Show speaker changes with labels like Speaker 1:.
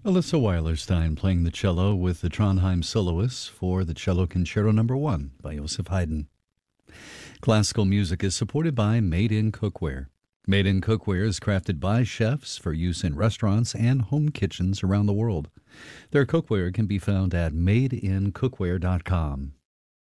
Speaker 1: Alyssa Weilerstein playing the cello with the Trondheim Soloists for the Cello Concerto No. 1 by Joseph Haydn. Classical music is supported by Made in Cookware. Made in Cookware is crafted by chefs for use in restaurants and home kitchens around the world. Their cookware can be found at madeincookware.com.